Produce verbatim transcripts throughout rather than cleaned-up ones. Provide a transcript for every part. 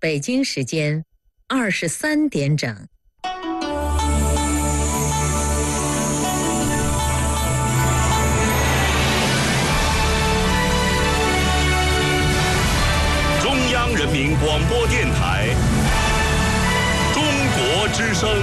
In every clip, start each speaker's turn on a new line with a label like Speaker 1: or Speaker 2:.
Speaker 1: 北京时间二十三点整。
Speaker 2: 中央人民广播电台中国之声。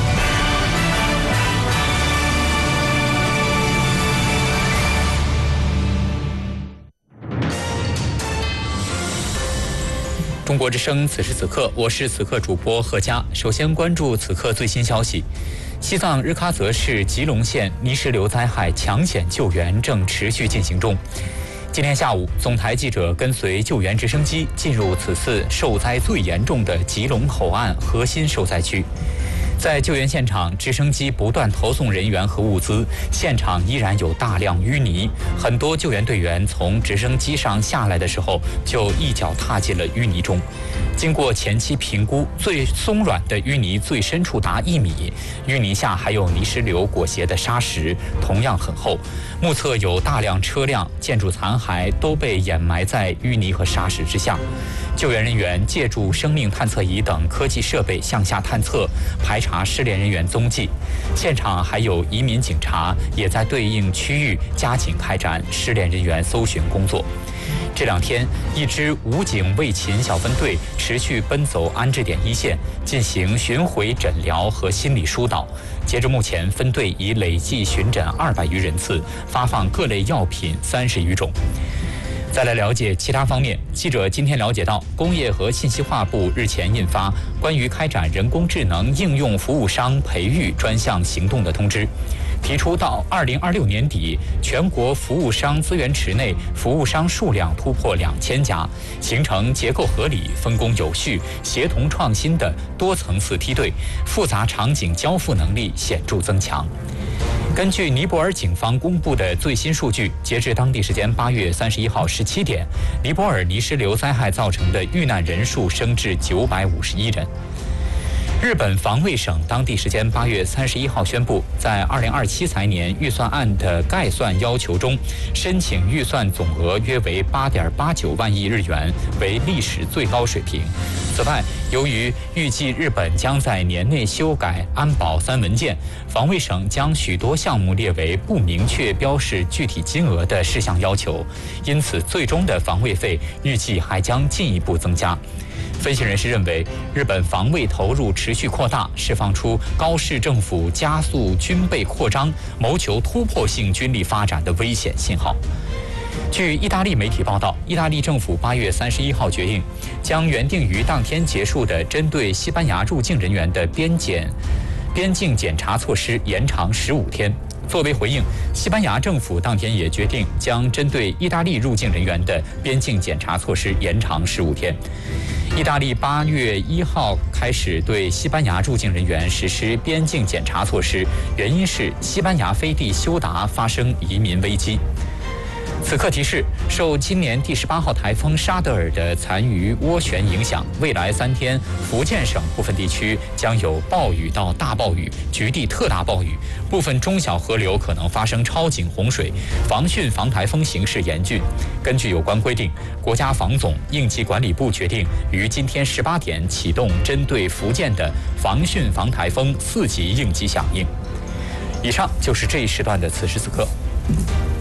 Speaker 3: 中国之声，此时此刻，我是此刻主播贺佳。首先关注此刻最新消息：西藏日喀则市吉隆县泥石流灾害抢险救援正持续进行中。今天下午，总台记者跟随救援直升机进入此次受灾最严重的吉隆口岸核心受灾区。在救援现场，直升机不断投送人员和物资，现场依然有大量淤泥。很多救援队员从直升机上下来的时候，就一脚踏进了淤泥中。经过前期评估，最松软的淤泥最深处达一米，淤泥下还有泥石流裹挟的沙石，同样很厚。目测有大量车辆、建筑残骸都被掩埋在淤泥和沙石之下。救援人员借助生命探测仪等科技设备向下探测，排查失联人员踪迹。现场还有移民警察也在对应区域加紧开展失联人员搜寻工作。这两天，一支武警卫勤小分队持续奔走安置点一线，进行巡回诊疗和心理疏导。截至目前，分队已累计巡诊二百余人次，发放各类药品三十余种。再来了解其他方面，记者今天了解到，工业和信息化部日前印发关于开展人工智能应用服务商培育专项行动的通知，提出到二零二六年底，全国服务商资源池内服务商数量突破两千家，形成结构合理、分工有序、协同创新的多层次梯队，复杂场景交付能力显著增强。根据尼泊尔警方公布的最新数据，截至当地时间八月三十一号十七点，尼泊尔泥石流灾害造成的遇难人数升至九百五十一人。日本防卫省当地时间八月三十一号宣布，在二零二七财年预算案的概算要求中，申请预算总额约为八点八九万亿日元，为历史最高水平。此外，由于预计日本将在年内修改安保三文件，防卫省将许多项目列为不明确标示具体金额的事项要求，因此最终的防卫费预计还将进一步增加。分析人士认为，日本防卫投入持续扩大，释放出高市政府加速军备扩张、谋求突破性军力发展的危险信号。据意大利媒体报道，意大利政府八月三十一号决定，将原定于当天结束的针对西班牙入境人员的边检边境检查措施延长十五天。作为回应，西班牙政府当天也决定将针对意大利入境人员的边境检查措施延长十五天。意大利八月一号开始对西班牙入境人员实施边境检查措施，原因是西班牙飞地休达发生移民危机。此刻提示，受今年第十八号台风沙德尔的残余涡旋影响，未来三天福建省部分地区将有暴雨到大暴雨，局地特大暴雨，部分中小河流可能发生超警洪水，防汛防台风形势严峻。根据有关规定，国家防总应急管理部决定于今天十八点启动针对福建的防汛防台风四级应急响应。以上就是这一时段的此时此刻。